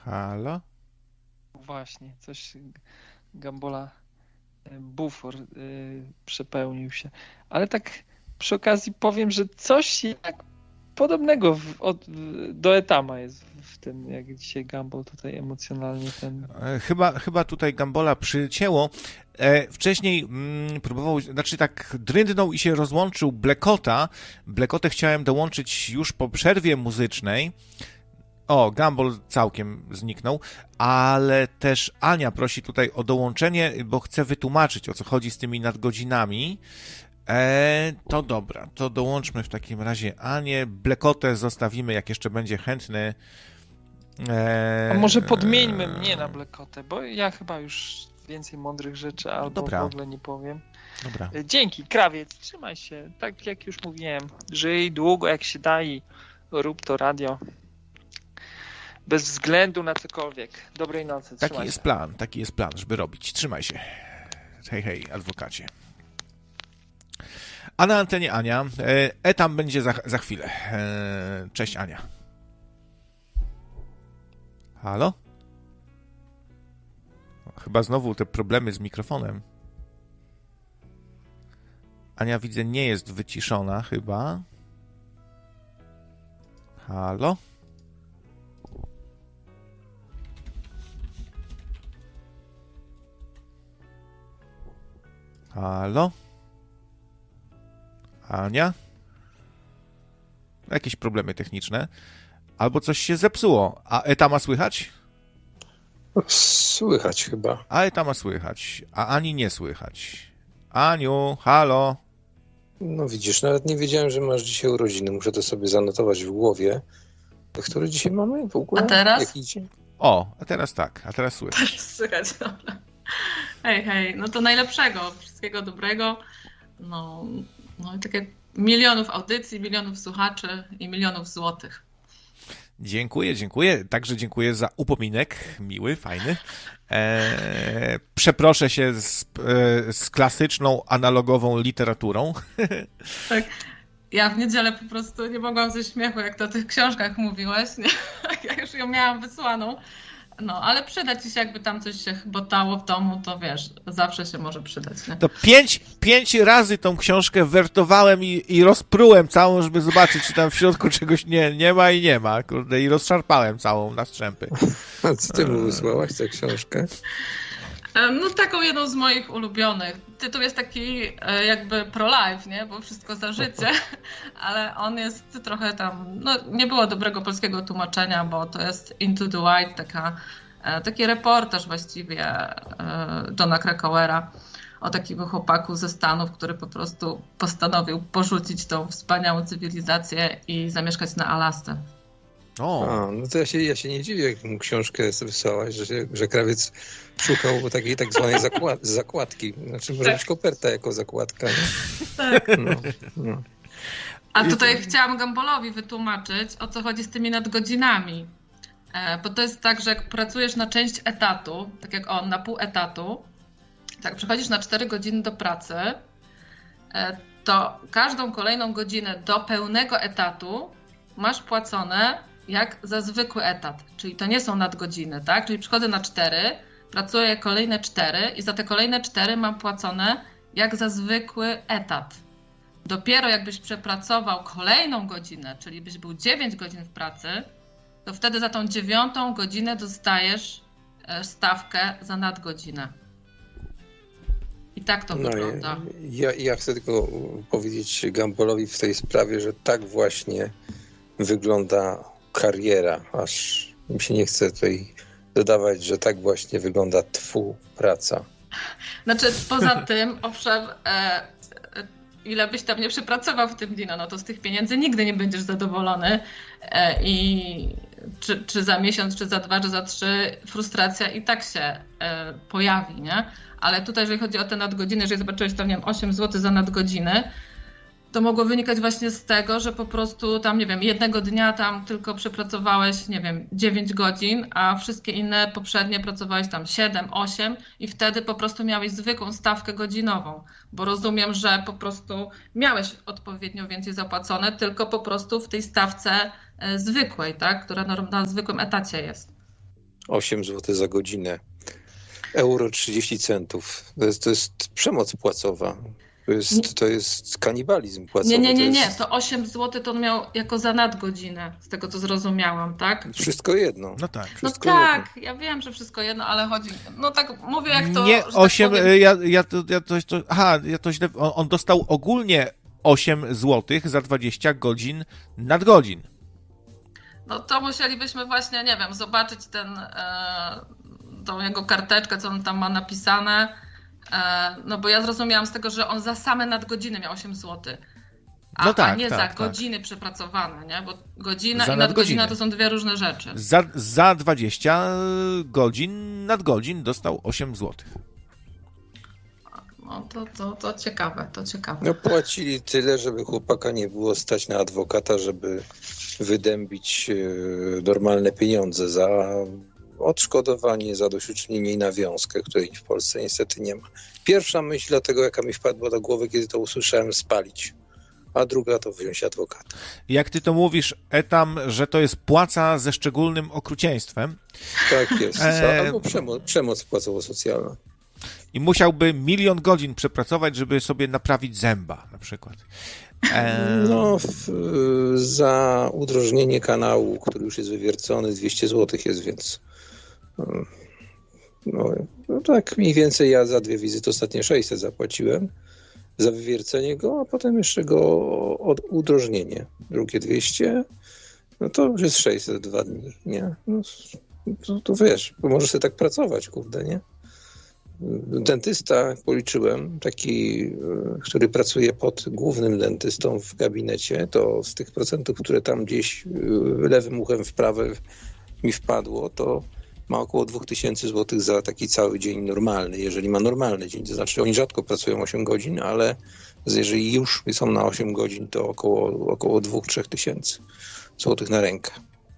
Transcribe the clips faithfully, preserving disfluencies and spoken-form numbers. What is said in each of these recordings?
Halo? Właśnie, coś Gambola, bufor yy, przepełnił się. Ale tak przy okazji powiem, że coś jak podobnego w, od, do Etama jest w tym, jak dzisiaj Gumball tutaj emocjonalnie ten... Chyba, chyba tutaj Gambola przycięło. E, wcześniej mm, próbował, znaczy tak dryndnął i się rozłączył Blekota. Blekotę chciałem dołączyć już po przerwie muzycznej. O, Gumball całkiem zniknął, ale też Ania prosi tutaj o dołączenie, bo chce wytłumaczyć, o co chodzi z tymi nadgodzinami. E, to dobra, to dołączmy w takim razie Anię. Blekotę zostawimy, jak jeszcze będzie chętny. E, A może podmieńmy mnie na Blekotę, bo ja chyba już więcej mądrych rzeczy albo dobra. w ogóle nie powiem. Dobra. Dzięki, krawiec, trzymaj się. Tak jak już mówiłem, żyj długo jak się da i rób to radio. Bez względu na cokolwiek. Dobrej nocy. Trzymaj Taki jest się. plan, taki jest plan, żeby robić. Trzymaj się. Hej, hej, adwokacie. A na antenie Ania. E-tam będzie za, za chwilę. E, cześć, Ania. Halo? Chyba znowu te problemy z mikrofonem. Ania, widzę, nie jest wyciszona chyba. Halo? Halo? Ania? Jakieś problemy techniczne. Albo coś się zepsuło. A Etama słychać? Słychać chyba. A Etama słychać. A Ani nie słychać. Aniu, halo? No widzisz, nawet nie wiedziałem, że masz dzisiaj urodziny. Muszę to sobie zanotować w głowie. Który dzisiaj mamy w ogóle? A teraz? Jak idzie? O, a teraz tak. A teraz słychać. Teraz słychać, dobra. Hej, hej. No to najlepszego. Wszystkiego dobrego. No, no i takie milionów audycji, milionów słuchaczy i milionów złotych. Dziękuję, dziękuję. Także dziękuję za upominek. Miły, fajny. Eee, przeproszę się z, e, z klasyczną, analogową literaturą. Tak. Ja w niedzielę po prostu nie mogłam ze śmiechu, jak to o tych książkach mówiłeś. Nie? Ja już ją miałam wysłaną. No, ale przyda ci się, jakby tam coś się botało w domu, to wiesz, zawsze się może przydać. Nie? To pięć, pięć razy tą książkę wertowałem i, i rozprułem całą, żeby zobaczyć, czy tam w środku czegoś nie, nie ma i nie ma. Kurde, i rozszarpałem całą na strzępy. A co ty mu wysłałaś, tę książkę? No taką jedną z moich ulubionych. Tytuł jest taki jakby pro-life, nie? Bo wszystko za życie, ale on jest trochę tam, no nie było dobrego polskiego tłumaczenia, bo to jest Into the Wild, taka, taki reportaż właściwie Johna Krakauera o takim chłopaku ze Stanów, który po prostu postanowił porzucić tą wspaniałą cywilizację i zamieszkać na Alasce. O. A, no to ja się, ja się nie dziwię, jak mu książkę wysłałaś, że, że krawiec szukał takiej tak zwanej zakład, zakładki. Znaczy może być koperta jako zakładka. Nie? Tak. No, no. A tutaj chciałam Gumbalowi wytłumaczyć, o co chodzi z tymi nadgodzinami. Bo to jest tak, że jak pracujesz na część etatu, tak jak on, na pół etatu, tak przychodzisz na cztery godziny do pracy, to każdą kolejną godzinę do pełnego etatu masz płacone jak za zwykły etat. Czyli to nie są nadgodziny, tak? Czyli przychodzę na cztery, pracuję kolejne cztery i za te kolejne cztery mam płacone jak za zwykły etat. Dopiero jakbyś przepracował kolejną godzinę, czyli byś był dziewięć godzin w pracy, to wtedy za tą dziewiątą godzinę dostajesz stawkę za nadgodzinę. I tak to no, wygląda. Ja, ja chcę tylko powiedzieć Gumbalowi w tej sprawie, że tak właśnie wygląda kariera, aż mi się nie chce tutaj dodawać, że tak właśnie wygląda twu praca. Znaczy poza tym, owszem, e, ile byś tam nie przepracował w tym dniu, no to z tych pieniędzy nigdy nie będziesz zadowolony e, i czy, czy za miesiąc, czy za dwa, czy za trzy frustracja i tak się e, pojawi, nie? Ale tutaj, jeżeli chodzi o te nadgodziny, jeżeli zobaczyłeś tam, nie wiem, osiem złotych za nadgodziny, to mogło wynikać właśnie z tego, że po prostu tam, nie wiem, jednego dnia tam tylko przepracowałeś, nie wiem, dziewięć godzin, a wszystkie inne poprzednie pracowałeś tam siedem, osiem i wtedy po prostu miałeś zwykłą stawkę godzinową, bo rozumiem, że po prostu miałeś odpowiednio więcej zapłacone, tylko po prostu w tej stawce zwykłej, tak, która na zwykłym etacie jest. osiem złotych za godzinę. Euro trzydzieści centów. To jest, to jest przemoc płacowa. To jest, to jest kanibalizm płacowy. Nie, nie, nie, to nie. jest... To osiem złotych to on miał jako za nadgodzinę, z tego co zrozumiałam, tak? Wszystko jedno. No tak. Wszystko no tak, jedno. ja wiem, że wszystko jedno, ale chodzi... No tak mówię jak to... Nie, że osiem, tak powiem... ja, ja, to, ja to, to, aha, ja to źle, on, on dostał ogólnie osiem złotych za dwadzieścia godzin nadgodzin. No to musielibyśmy właśnie, nie wiem, zobaczyć ten, e, tą jego karteczkę, co on tam ma napisane. E, no bo ja zrozumiałam z tego, że on za same nadgodziny miał osiem złotych. A, no tak, a nie tak, za tak. godziny przepracowane, nie? Bo godzina Za i nadgodzina to są dwie różne rzeczy. Za, za dwadzieścia godzin nadgodzin dostał osiem złotych. No to, to, to ciekawe, to ciekawe. No płacili tyle, żeby chłopaka nie było stać na adwokata, żeby wydębić normalne pieniądze za odszkodowanie, zadośćuczynienie i nawiązkę, której w Polsce niestety nie ma. Pierwsza myśl dlatego, jaka mi wpadła do głowy, kiedy to usłyszałem, spalić. A druga to wziąć adwokata. Jak ty to mówisz, Etam, że to jest płaca ze szczególnym okrucieństwem. Tak jest. E... Albo przemoc, przemoc płacowo-socjalna. I musiałby milion godzin przepracować, żeby sobie naprawić zęba, na przykład. E... No, w, za udrożnienie kanału, który już jest wywiercony, dwieście złotych jest, więc no, no tak mniej więcej ja za dwie wizyty ostatnie sześćset zapłaciłem za wywiercenie go, a potem jeszcze go od udrożnienie. Drugie dwieście, no to już jest sześćset dwa dni, nie? No, to, to wiesz, bo możesz sobie tak pracować, kurde, nie? Dentysta, policzyłem, taki, który pracuje pod głównym dentystą w gabinecie, to z tych procentów, które tam gdzieś lewym uchem w prawe mi wpadło, to ma około dwa tysiące złotych za taki cały dzień normalny, jeżeli ma normalny dzień. To znaczy oni rzadko pracują osiem godzin, ale jeżeli już są na osiem godzin, to około, około dwa do trzech tysięcy złotych na rękę.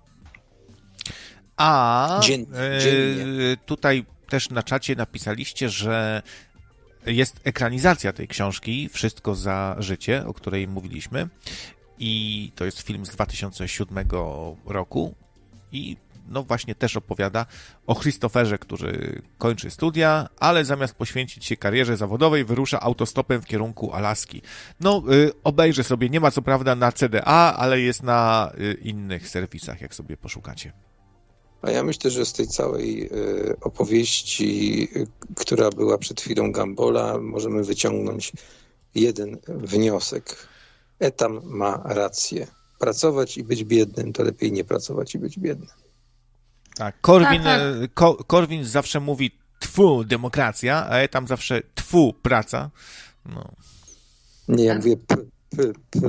A Dzien, dziennie. Tutaj też na czacie napisaliście, że jest ekranizacja tej książki Wszystko za życie, o której mówiliśmy, i to jest film z dwa tysiące siódmego roku i no właśnie też opowiada o Christopherze, który kończy studia, ale zamiast poświęcić się karierze zawodowej, wyrusza autostopem w kierunku Alaski. No, y, obejrzę sobie, nie ma co prawda na C D A, ale jest na y, innych serwisach, jak sobie poszukacie. A ja myślę, że z tej całej opowieści, która była przed chwilą Gambola, możemy wyciągnąć jeden wniosek. Etam ma rację. Pracować i być biednym to lepiej nie pracować i być biednym. Tak, Korwin, tak, tak. Ko, Korwin zawsze mówi tfu, demokracja, a Etam zawsze tfu, praca. No. Nie, jak wie p, p, p,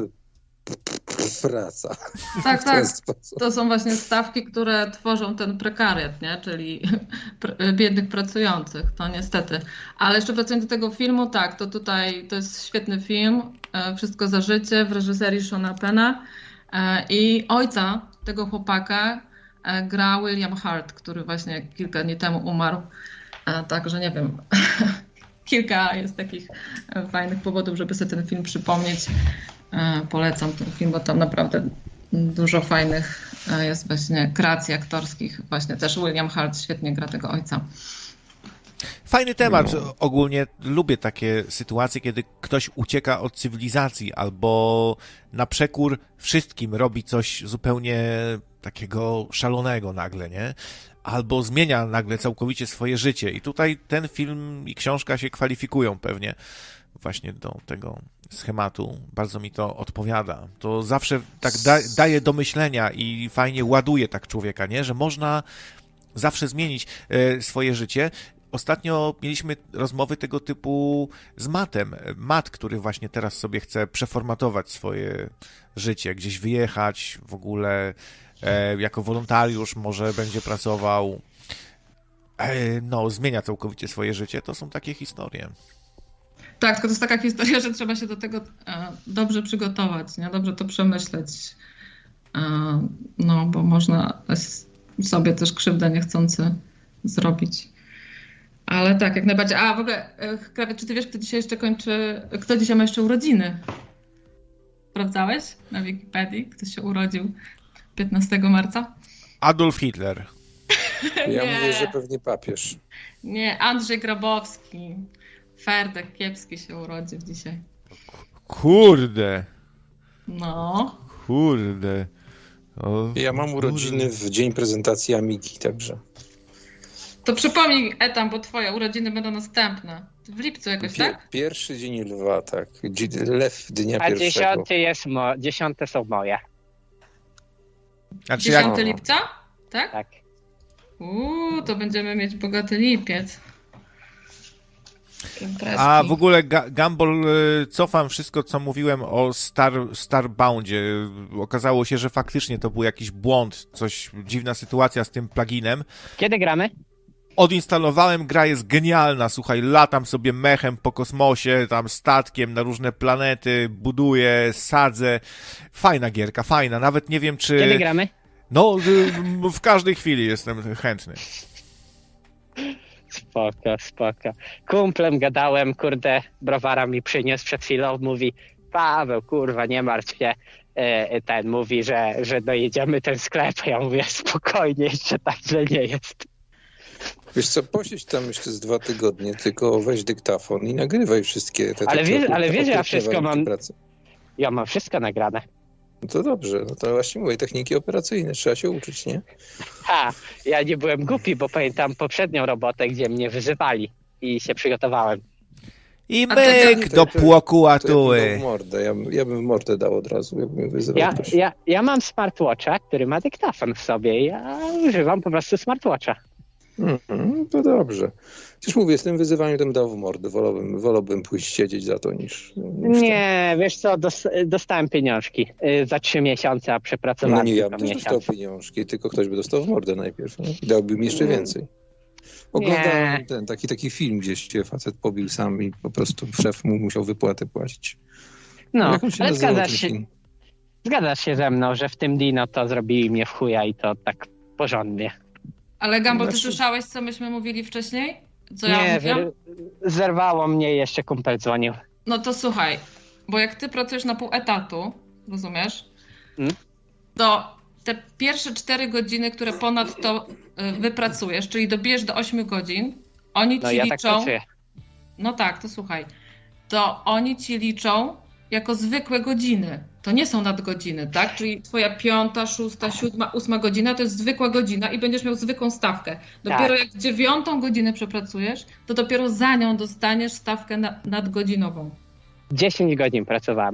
praca. Tak, tak. To są właśnie stawki, które tworzą ten prekariat, nie? Czyli pr- biednych pracujących, to niestety. Ale jeszcze wracając do tego filmu, tak, to tutaj to jest świetny film, Wszystko za życie, w reżyserii Seana Penna i ojca tego chłopaka gra William Hurt, który właśnie kilka dni temu umarł, także nie wiem, kilka jest takich fajnych powodów, żeby sobie ten film przypomnieć. Polecam ten film, bo tam naprawdę dużo fajnych jest właśnie kreacji aktorskich. Właśnie też William Hurt świetnie gra tego ojca. Fajny temat. Ogólnie lubię takie sytuacje, kiedy ktoś ucieka od cywilizacji albo na przekór wszystkim robi coś zupełnie takiego szalonego nagle, nie? Albo zmienia nagle całkowicie swoje życie. I tutaj ten film i książka się kwalifikują pewnie właśnie do tego schematu. Bardzo mi to odpowiada. To zawsze tak da, daje do myślenia i fajnie ładuje tak człowieka, nie? Że można zawsze zmienić e, swoje życie. Ostatnio mieliśmy rozmowy tego typu z Mattem. Matt, który właśnie teraz sobie chce przeformatować swoje życie, gdzieś wyjechać, w ogóle e, jako wolontariusz może będzie pracował. E, no, zmienia całkowicie swoje życie. To są takie historie. Tak, tylko to jest taka historia, że trzeba się do tego e, dobrze przygotować, nie? Dobrze to przemyśleć. E, no, bo można sobie też krzywdę niechcący zrobić. Ale tak, jak najbardziej. A w ogóle, Krawiec, czy ty wiesz, kto dzisiaj jeszcze kończy, kto dzisiaj ma jeszcze urodziny? Sprawdzałeś na Wikipedii, kto się urodził piętnastego marca? Adolf Hitler. Ja Nie. mówię, że pewnie papież. Nie, Andrzej Grabowski. Ferdek kiepski się urodził dzisiaj. Kurde, No. kurde. O, Ja mam urodziny kurde. w dzień prezentacji Amigi, także. To przypomnij, Etam, bo twoje urodziny będą następne. W lipcu jakoś, Pie- tak? Pierwszy dzień lwa, tak. Dzi- Lew dnia A pierwszego. dziesiąty jest mo- dziesiąte są moje. Znaczy jak, dziesiątego lipca? Tak? Tak. Uuu, to będziemy mieć bogaty lipiec. Imprezki. a w ogóle Ga- Gumball, y, cofam wszystko, co mówiłem o Star, Starboundzie. Okazało się, że faktycznie to był jakiś błąd, coś, dziwna sytuacja z tym pluginem. Kiedy gramy? Odinstalowałem, gra jest genialna, słuchaj, latam sobie mechem po kosmosie, tam statkiem na różne planety, buduję, sadzę. Fajna gierka, fajna, nawet nie wiem czy... Kiedy gramy? No, y, w każdej chwili jestem chętny. Spoko, spoko. Kumplem gadałem, kurde, browara mi przyniósł przed chwilą, mówi Paweł, kurwa, nie martw się. E, Ten mówi, że, że dojedziemy ten sklep. Ja mówię, spokojnie, jeszcze tak źle nie jest. Wiesz co, posiedź tam jeszcze z dwa tygodnie, tylko weź dyktafon i nagrywaj wszystkie te... Ale te- wiesz- te- ale te- wiesz, te- ja te wszystko warunki mam- pracy. Ja mam wszystko nagrane. No to dobrze, no to właśnie mówię, techniki operacyjne, trzeba się uczyć, nie? Ha, ja nie byłem głupi, bo pamiętam poprzednią robotę, gdzie mnie wyzywali i się przygotowałem. I A to- myk to- do to- płokłatuły. To ja bym dał w mordę, ja, bym- ja bym w mordę dał od razu, ja bym wyzywał Ja, ktoś. ja, ja mam smartwatcha, który ma dyktafon w sobie. Ja używam po prostu smartwatcha. Mhm, to dobrze. Przecież mówię, z tym wyzywaniem to bym dał w mordę, wolałbym, wolałbym pójść siedzieć za to niż... niż Nie, wiesz co, dos- dostałem pieniążki y, za trzy miesiące, a to. przepracowałem No nie, ja tylko bym też dostał miesiąc. pieniążki, tylko ktoś by dostał w mordę najpierw. No? I dałby mi jeszcze Nie. więcej. Oglądałem Nie. ten, taki, taki film, gdzie się facet pobił sam i po prostu szef mu musiał wypłatę płacić. No, Jak on się ale nazywał, zgadzasz ten się, film? zgadzasz się ze mną, że w tym Dino to zrobili mnie w chuja i to tak porządnie. Ale Gumball, ty Znaczy- słyszałeś, co myśmy mówili wcześniej? Co ja Nie, mówiłam? wy- zerwało mnie i jeszcze kumpel dzwonił. No to słuchaj, bo jak ty pracujesz na pół etatu, rozumiesz? Mm. To te pierwsze cztery godziny, które ponad to y, wypracujesz, czyli dobijesz do ośmiu godzin, oni ci No ja tak liczą. pracuję. No tak, to słuchaj. To oni ci liczą jako zwykłe godziny. To nie są nadgodziny, tak? Czyli twoja piąta, szósta, siódma, ósma godzina to jest zwykła godzina i będziesz miał zwykłą stawkę. Dopiero Tak. jak dziewiątą godzinę przepracujesz, to dopiero za nią dostaniesz stawkę na, nadgodzinową. dziesięć godzin pracowałem.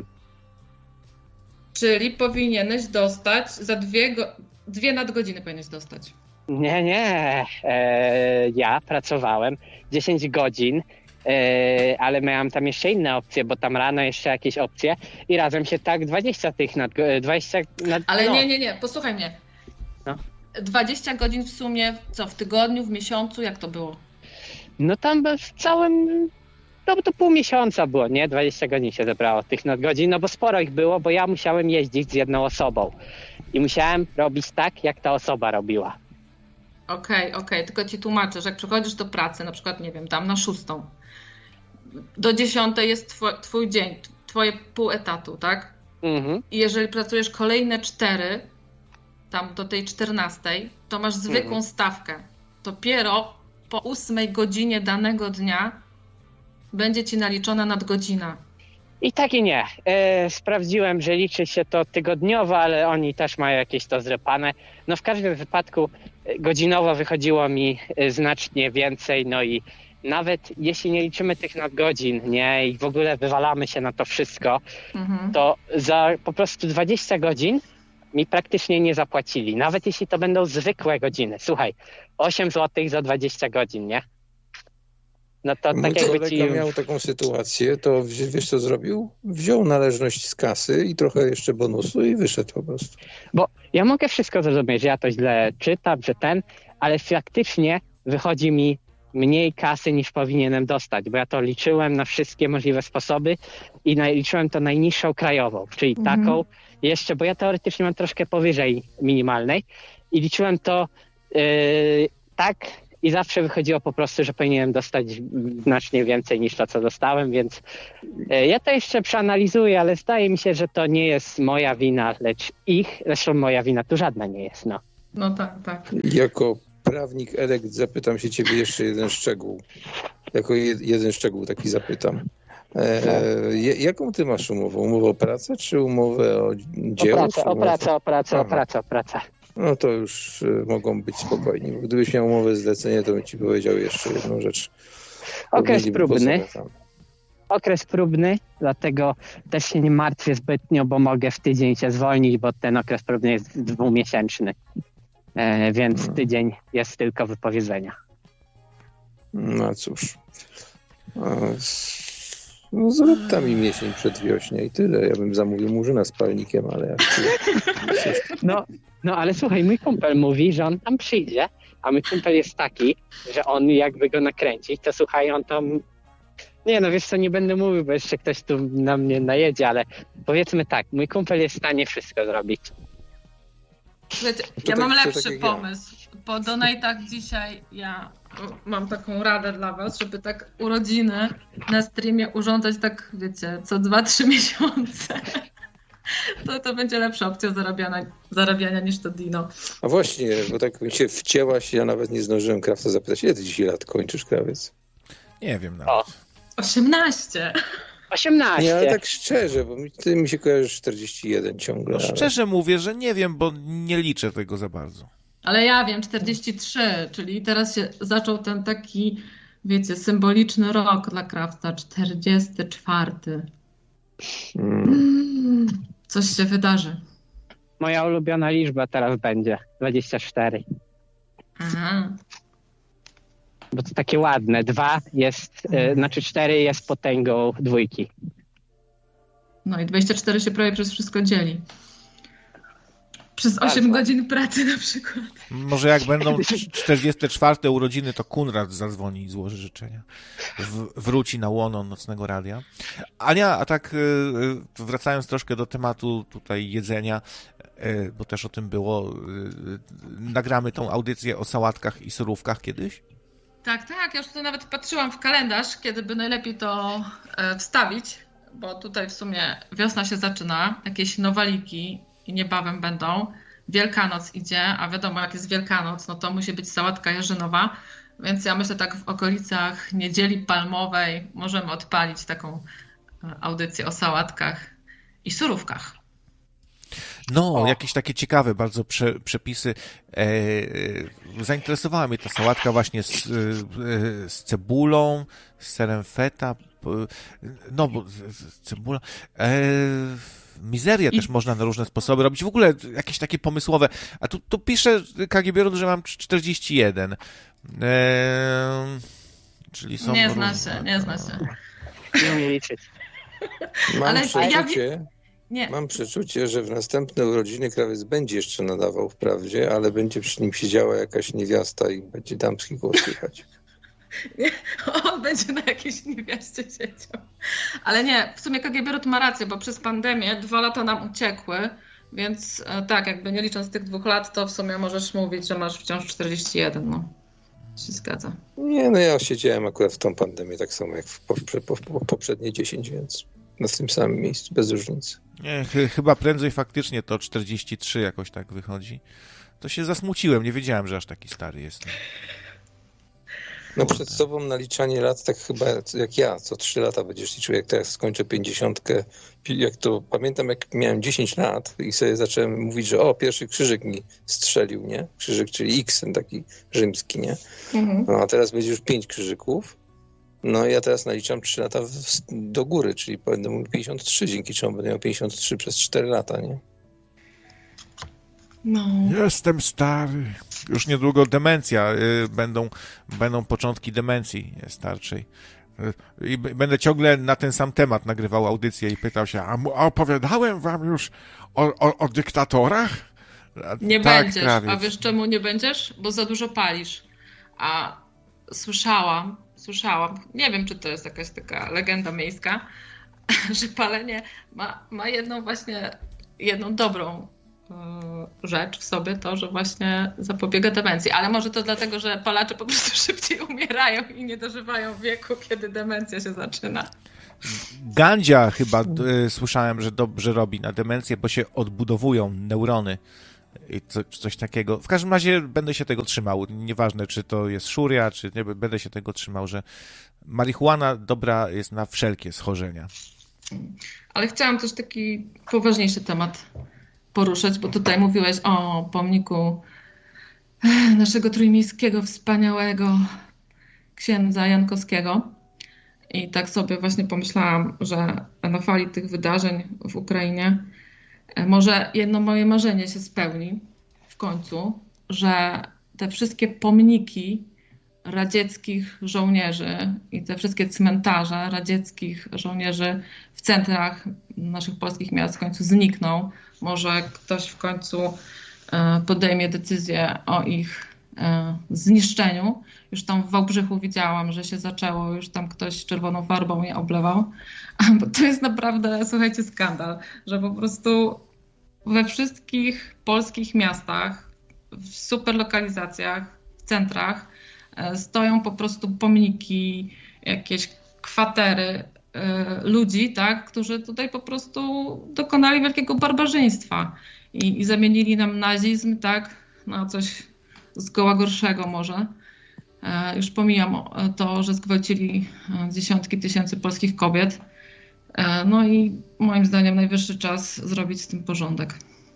Czyli powinieneś dostać za dwie, go, dwie nadgodziny powinieneś dostać. Nie, nie. E, ja pracowałem dziesięć godzin, e, ale miałem tam jeszcze inne opcje, bo tam rano jeszcze jakieś opcje i razem się tak dwadzieścia tych nad, dwadzieścia nad, Ale no. nie, nie, nie, posłuchaj mnie. No. dwadzieścia godzin w sumie, co, w tygodniu, w miesiącu, jak to było? No tam w całym, no bo to pół miesiąca było, nie? dwadzieścia godzin się zebrało tych nadgodzin, no bo sporo ich było, bo ja musiałem jeździć z jedną osobą i musiałem robić tak, jak ta osoba robiła. Okej, okej, tylko ci tłumaczę, że jak przychodzisz do pracy, na przykład, nie wiem, tam na szóstą, do dziesiątej jest twój, twój dzień, twoje pół etatu, tak? Mhm. I jeżeli pracujesz kolejne cztery, tam do tej czternastej, to masz zwykłą Mhm. stawkę. Dopiero po ósmej godzinie danego dnia będzie ci naliczona nadgodzina. I tak i nie. E, sprawdziłem, że liczy się to tygodniowo, ale oni też mają jakieś to zrepane. No w każdym wypadku e, godzinowo wychodziło mi e, znacznie więcej, no i nawet jeśli nie liczymy tych nadgodzin, nie, i w ogóle wywalamy się na to wszystko, Mhm. to za po prostu dwadzieścia godzin mi praktycznie nie zapłacili. Nawet jeśli to będą zwykłe godziny. Słuchaj, osiem złotych za dwadzieścia godzin, nie? No to Mój tak jakby kolega ci... miał taką sytuację, to wzi- wiesz co zrobił? Wziął należność z kasy i trochę jeszcze bonusu i wyszedł po prostu. Bo ja mogę wszystko zrozumieć, że ja to źle czytam, że ten, ale faktycznie wychodzi mi mniej kasy niż powinienem dostać, bo ja to liczyłem na wszystkie możliwe sposoby i na, liczyłem to najniższą krajową, czyli Mhm. taką jeszcze, bo ja teoretycznie mam troszkę powyżej minimalnej i liczyłem to yy, tak i zawsze wychodziło po prostu, że powinienem dostać znacznie więcej niż to, co dostałem, więc yy, ja to jeszcze przeanalizuję, ale zdaje mi się, że to nie jest moja wina, lecz ich, zresztą moja wina tu żadna nie jest, no. No tak, tak. Jako prawnik elekt, zapytam się ciebie jeszcze jeden szczegół. Jako jed, jeden szczegół taki zapytam. E, jaką ty masz umowę? Umowę o pracę, czy umowę o dzieło? O pracę, o pracę, o pracę, o pracę, o pracę. No to już mogą być spokojni. Gdybyś miał umowę zlecenie, to bym ci powiedział jeszcze jedną rzecz. Okres próbny. Okres próbny, dlatego też się nie martwię zbytnio, bo mogę w tydzień się zwolnić, bo ten okres próbny jest dwumiesięczny. E, więc hmm. tydzień jest tylko wypowiedzenia. No cóż. No zrób tam i miesiąc przed wiośnia i tyle. Ja bym zamówił murzyna z palnikiem, ale jak... No, no ale słuchaj, mój kumpel mówi, że on tam przyjdzie, a mój kumpel jest taki, że on jakby go nakręcić, to słuchaj, on tam... Nie no, wiesz co, nie będę mówił, bo jeszcze ktoś tu na mnie najedzie, ale powiedzmy tak, mój kumpel jest w stanie wszystko zrobić. Wiecie, ja mam lepszy pomysł. Po donate'ach dzisiaj ja mam taką radę dla was, żeby tak urodziny na streamie urządzać tak, wiecie, co dwa trzy miesiące. To, to będzie lepsza opcja zarabiania, zarabiania niż to Dino. A właśnie, bo tak mi się wcięłaś, ja nawet nie zdążyłem Krafta zapytać, ile ty dzisiaj lat kończysz, Krawiec? Nie wiem nawet. O. osiemnaście. osiemnaście. Nie, ale tak szczerze, bo mi, ty mi się kojarzysz czterdzieści jeden ciągle. No, ale... szczerze mówię, że nie wiem, bo nie liczę tego za bardzo. Ale ja wiem, czterdzieści trzy, czyli teraz się zaczął ten taki, wiecie, symboliczny rok dla Krafta, czterdziesty czwarty. Hmm. Mm, coś się wydarzy. Moja ulubiona liczba teraz będzie dwadzieścia cztery. Aha. Bo to takie ładne. Dwa jest, yy, znaczy cztery jest potęgą dwójki. No i dwadzieścia cztery się prawie przez wszystko dzieli. Przez osiem godzin pracy na przykład. Może jak będą czterdzieste czwarte urodziny, to Kunrad zadzwoni i złoży życzenia. W, wróci na łono Nocnego Radia. Ania, a tak wracając troszkę do tematu tutaj jedzenia, bo też o tym było, nagramy tą audycję o sałatkach i surówkach kiedyś? Tak, tak. Ja już tutaj nawet patrzyłam w kalendarz, kiedy by najlepiej to wstawić, bo tutaj w sumie wiosna się zaczyna, jakieś nowaliki i niebawem będą. Wielkanoc idzie, a wiadomo, jak jest Wielkanoc, no to musi być sałatka jarzynowa, więc ja myślę tak w okolicach Niedzieli Palmowej możemy odpalić taką audycję o sałatkach i surówkach. No, o. jakieś takie ciekawe bardzo prze, przepisy. E, e, zainteresowała mnie ta sałatka właśnie z, e, z cebulą, z serem feta, no bo z, cebula... E, Mizerię I... też można na różne sposoby robić. W ogóle jakieś takie pomysłowe. A tu, tu pisze K G B R, że mam czterdzieści jeden. Eee, czyli są nie różne. zna się, nie zna się. Nie umiem liczyć. Mam Ale przeczucie, ja... nie. mam przeczucie, że w następne urodziny Krawiec będzie jeszcze nadawał wprawdzie, ale będzie przy nim siedziała jakaś niewiasta i będzie damski głos słychać. Nie, on będzie na jakiejś niewiaście siedział. Ale nie, w sumie K G B R ma rację, bo przez pandemię dwa lata nam uciekły, więc tak, jakby nie licząc tych dwóch lat, to w sumie możesz mówić, że masz wciąż czterdzieści jeden, no. Się zgadza. Nie, no ja siedziałem akurat w tą pandemię tak samo jak w po, po, po, poprzednie dziesięć, więc na tym samym miejscu, bez różnicy. Nie, ch- chyba prędzej faktycznie to czterdzieści trzy jakoś tak wychodzi. To się zasmuciłem, nie wiedziałem, że aż taki stary jestem. No przed sobą naliczanie lat, tak chyba jak ja, co trzy lata będziesz liczył, jak teraz skończę pięćdziesiątkę, jak to pamiętam, jak miałem dziesięć lat i sobie zacząłem mówić, że o, pierwszy krzyżyk mi strzelił, nie? Krzyżyk, czyli X, ten taki rzymski, nie? Mhm. No a teraz będzie już pięć krzyżyków, no i ja teraz naliczam trzy lata w, do góry, czyli będę mógł pięćdziesiąt trzy, dzięki czemu będę miał pięćdziesiąt trzy przez cztery lata, nie? No. Jestem stary. Już niedługo demencja. Y, będą, będą początki demencji starczej. Y, I b- będę ciągle na ten sam temat nagrywał audycję i pytał się, a, m- a opowiadałem wam już o, o, o dyktatorach? A, nie tak, będziesz. krawiec. A wiesz czemu nie będziesz? Bo za dużo palisz. A słyszałam, słyszałam, nie wiem, czy to jest jakaś taka legenda miejska, że palenie ma, ma jedną właśnie, jedną dobrą rzecz w sobie, to, że właśnie zapobiega demencji. Ale może to dlatego, że palacze po prostu szybciej umierają i nie dożywają wieku, kiedy demencja się zaczyna. Gandzia chyba y, słyszałem, że dobrze robi na demencję, bo się odbudowują neurony i co, coś takiego. W każdym razie będę się tego trzymał. Nieważne, czy to jest szuria, czy nie, będę się tego trzymał, że marihuana dobra jest na wszelkie schorzenia. Ale chciałam też taki poważniejszy temat poruszyć, bo tutaj mówiłeś o pomniku naszego trójmiejskiego, wspaniałego księdza Jankowskiego. I tak sobie właśnie pomyślałam, że na fali tych wydarzeń w Ukrainie może jedno moje marzenie się spełni w końcu, że te wszystkie pomniki radzieckich żołnierzy i te wszystkie cmentarze radzieckich żołnierzy w centrach naszych polskich miast w końcu znikną. Może ktoś w końcu podejmie decyzję o ich zniszczeniu. Już tam w Wałbrzychu widziałam, że się zaczęło, już tam ktoś czerwoną farbą je oblewał. Bo to jest naprawdę, słuchajcie, skandal, że po prostu we wszystkich polskich miastach, w super lokalizacjach, w centrach stoją po prostu pomniki, jakieś kwatery ludzi, tak, którzy tutaj po prostu dokonali wielkiego barbarzyństwa i, i zamienili nam nazizm, tak, na coś zgoła gorszego może. Już pomijam to, że zgwałcili dziesiątki tysięcy polskich kobiet. No i moim zdaniem najwyższy czas zrobić z tym porządek.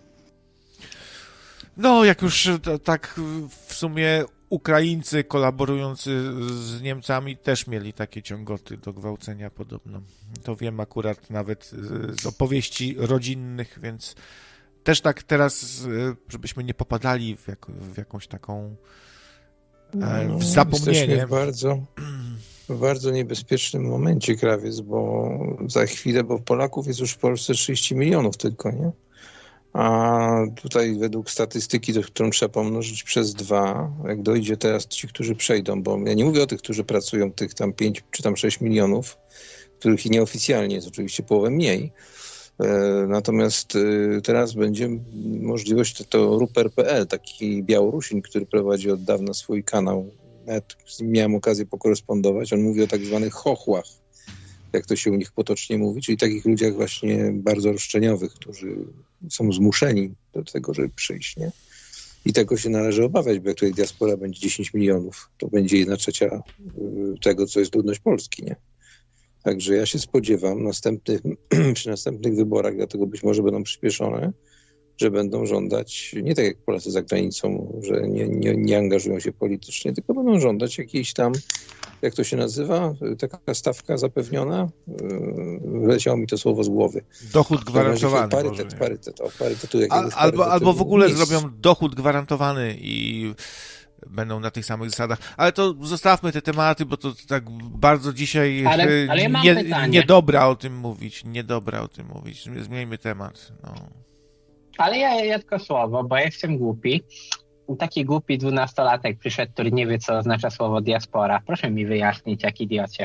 No, jak już tak w sumie Ukraińcy kolaborujący z Niemcami też mieli takie ciągoty do gwałcenia podobno. To wiem akurat nawet z opowieści rodzinnych, więc też tak teraz, żebyśmy nie popadali w, jak, w jakąś taką e, w zapomnienie. Jesteśmy w bardzo, w bardzo niebezpiecznym momencie, krawiec, bo za chwilę, bo Polaków jest już w Polsce trzydzieści milionów tylko, nie? A tutaj według statystyki, którą trzeba pomnożyć przez dwa, jak dojdzie teraz ci, którzy przejdą, bo ja nie mówię o tych, którzy pracują, tych tam pięć czy tam sześć milionów, których i nieoficjalnie jest oczywiście połowę mniej. Natomiast teraz będzie możliwość, to, to ruper kropka pe el, taki Białorusin, który prowadzi od dawna swój kanał, nawet z nim miałem okazję pokorespondować, on mówi o tak zwanych chochłach, jak to się u nich potocznie mówi, czyli takich ludziach właśnie bardzo roszczeniowych, którzy są zmuszeni do tego, żeby przyjść, nie? I tego się należy obawiać, bo jak tutaj diaspora będzie dziesięć milionów, to będzie jedna trzecia tego, co jest ludność Polski, nie? Także ja się spodziewam następnych, przy następnych wyborach, dlatego być może będą przyspieszone, że będą żądać, nie tak jak Polacy za granicą, że nie, nie, nie angażują się politycznie, tylko będą żądać jakiejś tam, jak to się nazywa, taka stawka zapewniona, wyleciało mi to słowo z głowy. Dochód gwarantowany. Parytet, może, parytet, o, parytetu jakiegoś albo, parytetu. Albo w ogóle miejsc. Zrobią dochód gwarantowany i będą na tych samych zasadach. Ale to zostawmy te tematy, bo to tak bardzo dzisiaj ale, ale ja mam nie, pytanie. niedobra o tym mówić. Niedobra o tym mówić. Zmieńmy temat. No. Ale ja, ja tylko słowo, bo ja jestem głupi. Taki głupi dwunastolatek przyszedł, który nie wie, co oznacza słowo diaspora. Proszę mi wyjaśnić, jak idiocie.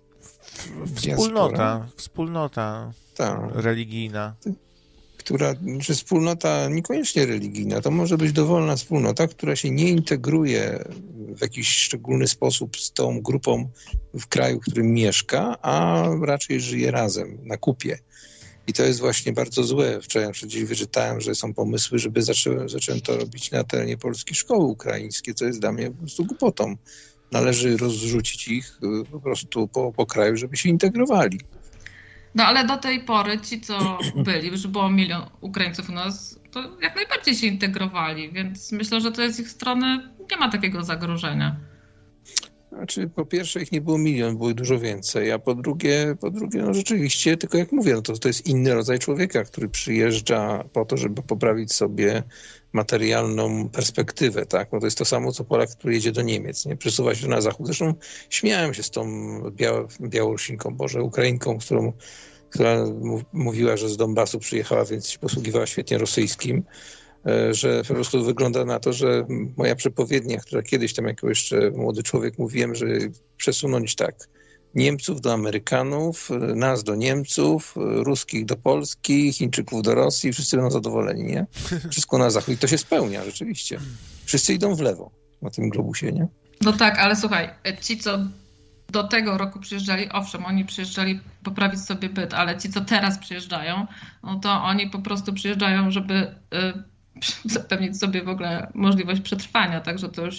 Wspólnota. Wspólnota tak. religijna. Która, czy wspólnota niekoniecznie religijna, to może być dowolna wspólnota, która się nie integruje w jakiś szczególny sposób z tą grupą w kraju, w którym mieszka, a raczej żyje razem, na kupie. I to jest właśnie bardzo złe. Wczoraj gdzieś wyczytałem, że są pomysły, żeby zaczę, zaczęto robić na terenie Polski szkoły ukraińskie, co jest dla mnie po prostu głupotą. Należy rozrzucić ich po prostu po, po kraju, żeby się integrowali. No ale do tej pory ci, co byli, już było milion Ukraińców u nas, to jak najbardziej się integrowali, więc myślę, że to jest z ich strony, nie ma takiego zagrożenia. Znaczy, po pierwsze ich nie było milion, było dużo więcej, a po drugie, po drugie, no rzeczywiście, tylko jak mówię, no to, to jest inny rodzaj człowieka, który przyjeżdża po to, żeby poprawić sobie materialną perspektywę, tak? No to jest to samo, co Polak, który jedzie do Niemiec, nie? Przesuwa się na zachód. Zresztą śmiałem się z tą Biał- Białorusinką, Boże, Ukrainką, którą, która mówiła, że z Donbasu przyjechała, więc się posługiwała świetnie rosyjskim, że po prostu wygląda na to, że moja przepowiednia, która kiedyś tam jako jeszcze młody człowiek mówiłem, że przesunąć tak, Niemców do Amerykanów, nas do Niemców, Ruskich do Polski, Chińczyków do Rosji, wszyscy będą zadowoleni, nie? Wszystko na zachód i to się spełnia rzeczywiście. Wszyscy idą w lewo na tym globusie, nie? No tak, ale słuchaj, ci co do tego roku przyjeżdżali, owszem, oni przyjeżdżali poprawić sobie byt, ale ci co teraz przyjeżdżają, no to oni po prostu przyjeżdżają, żeby y, zapewnić sobie w ogóle możliwość przetrwania, także to już